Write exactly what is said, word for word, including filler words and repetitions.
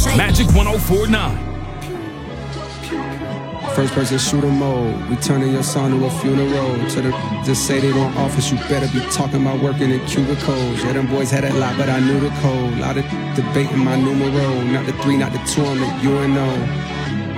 Magic one oh four point nine. First person shooter mode. We turning your son to a funeral. To the just say they want office, you better be talking about working in cubicles. Yeah, them boys had that lot, but I knew the code. Lot of debating my numero. Not the three, not the two, I'm the U N O.